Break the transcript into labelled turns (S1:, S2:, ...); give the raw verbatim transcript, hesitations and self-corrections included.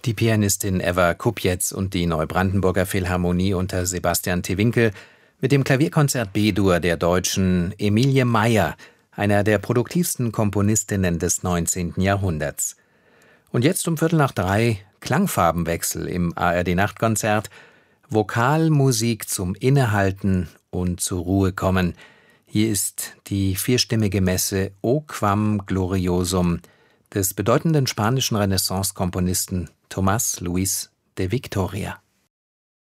S1: Die Pianistin Eva Kupjetz und die Neubrandenburger Philharmonie unter Sebastian Tewinkel mit dem Klavierkonzert B-Dur der Deutschen Emilie Meyer, einer der produktivsten Komponistinnen des neunzehnten Jahrhunderts. Und jetzt um Viertel nach drei Klangfarbenwechsel im A R D-Nachtkonzert, Vokalmusik zum Innehalten und zur Ruhe kommen. Hier ist die vierstimmige Messe O Quam Gloriosum des bedeutenden spanischen Renaissance-Komponisten Tomás Luis de Victoria.